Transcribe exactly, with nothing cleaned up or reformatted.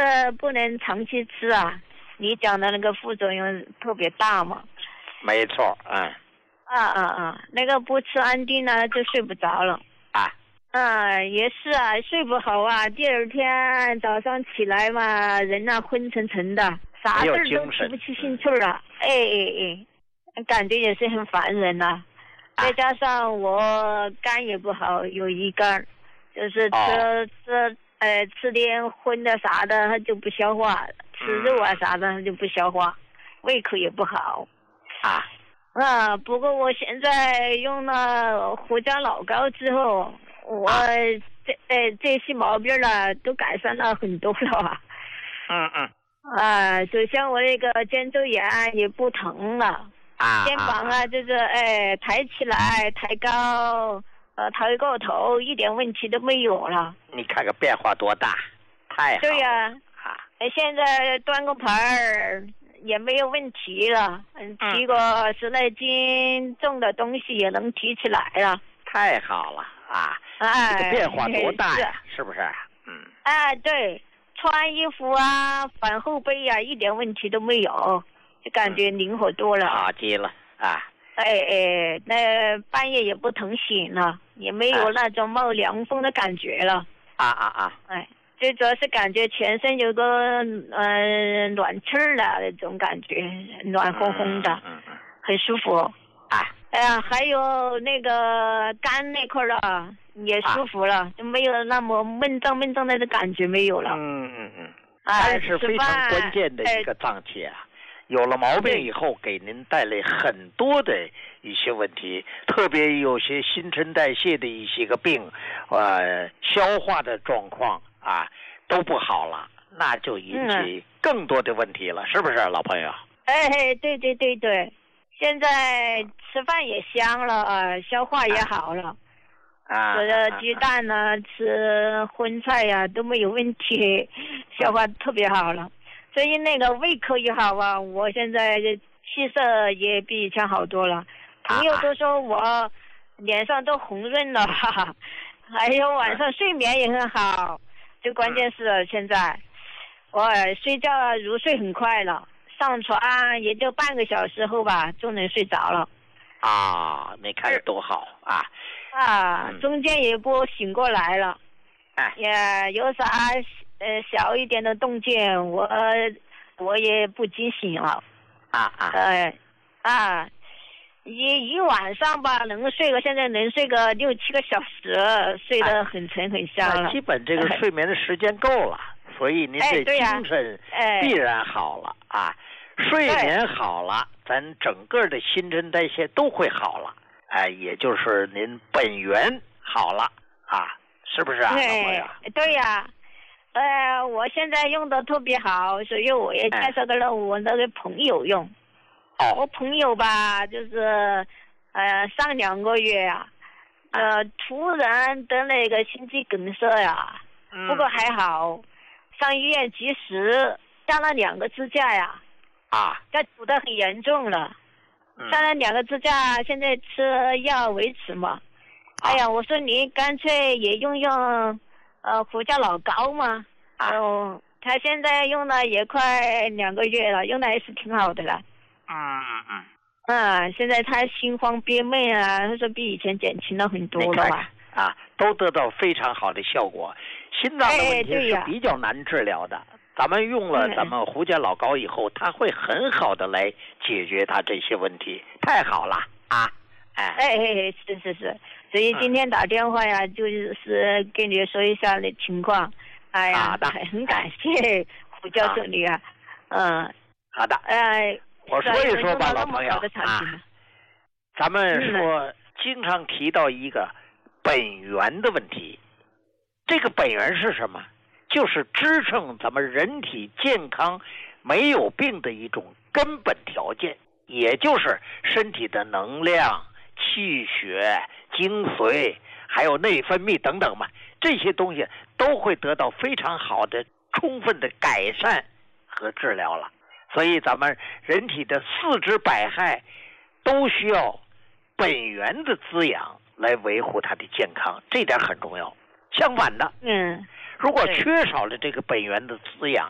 个不能长期吃啊，你讲的那个副作用特别大嘛。 没错，嗯。 啊啊啊！那个不吃安定呢，就睡不着了。 啊。 嗯，也是啊，睡不好啊，第二天早上起来嘛，人啊昏沉沉的，啥事儿都提不起兴趣啊。哎哎哎，感觉也是很烦人呐、啊。啊、再加上我肝也不好，有乙肝，就是吃、哦、吃呃吃点荤的啥的，它就不消化；吃肉啊啥的，它就不消化，胃口也不好。 啊。 啊，不过我现在用了胡椒老膏之后，我这呃这些毛病了都改善了很多了啊。 嗯嗯。 啊，就像我那个肩周炎也不疼了。 啊。 肩膀啊，就是哎抬起来抬高，呃抬过头，一点问题都没有了。 你看看变化多大，太好了。 对呀、 啊。 哎，现在端个盘儿。也没有问题了，嗯，提个十来斤重的东西也能提起来了， 太好了啊！ 哎， 这个变化多大呀，是, 是不是？嗯， 哎，对，穿衣服啊，反后背啊，一点问题都没有，就感觉灵活多了， 好极了啊！ 哎哎，那半夜也不疼醒了，也没有那种冒凉风的感觉了， 啊啊啊！ 哎。最主要是感觉全身有个嗯、呃、暖气儿的那种感觉，暖烘烘的， 嗯嗯、 很舒服。 啊， 哎呀，还有那个肝那块儿了也舒服了，啊、就没有那么闷胀闷胀的感觉没有了。 嗯嗯嗯，肝是非常关键的一个脏器啊，有了毛病以后，给您带来很多的一些问题，特别有些新陈代谢的一些个病，呃，消化的状况。啊，都不好了，那就引起更多的问题了，嗯、是不是，老朋友？ 哎，对对对对，现在吃饭也香了啊，消化也好了， 啊， 这个鸡蛋呢、啊，吃荤菜呀、啊、都没有问题，消化特别好了，所以那个胃口也好啊，我现在气色也比以前好多了，朋友都说我脸上都红润了，哈哈，还有晚上睡眠也很好。最关键是现在，我睡觉入睡很快了，上床也就半个小时后吧，就能睡着了。 啊，你看多好啊！ 啊，嗯、中间也不醒过来了。 哎， 也有啥呃小一点的动静，我我也不惊醒了。 啊啊。 呃啊。一一晚上吧，能睡个现在能睡个六七个小时，睡得很沉很香了。 基本这个睡眠的时间够了，哎、所以您这精神必然好了、哎、啊。睡眠好了，咱整个的新陈代谢都会好了，哎，也就是您本源好了啊，是不是啊？ 对，对呀、啊，呃，我现在用的特别好，所以我也介绍给了我那个朋友用。哎我朋友吧，就是呃上两个月呀、啊，呃突然得那个心肌梗塞呀， 嗯、 不过还好，上医院及时下了两个支架呀， 啊， 这堵得很严重了， 嗯、 下了两个支架，现在吃药维持嘛。啊、哎呀，我说你干脆也用用呃胡椒老膏嘛， 啊、 嗯，他现在用了也快两个月了，用的还是挺好的了。 嗯嗯嗯， 啊，现在他心慌憋闷啊，他说比以前减轻了很多了吧？ 啊，都得到非常好的效果。心脏的问题是比较难治疗的，哎、咱们用了咱们胡椒老膏以后，它会很好的来解决它这些问题，太好了啊！哎哎哎，是是是，所以今天打电话呀，嗯、就是跟你说一下那情况。哎呀， 啊、 很感谢胡教授你啊，嗯， 好的， 哎。 我说一说吧，老朋友啊，咱们说经常提到一个本源的问题，这个本源是什么？就是支撑咱们人体健康没有病的一种根本条件，也就是身体的能量、气血、精髓，还有内分泌等等嘛，这些东西都会得到非常好的、充分的改善和治疗了。所以咱们人体的四肢百骸都需要本源的滋养来维护它的健康，这点很重要。相反的， 嗯， 如果缺少了这个本源的滋养，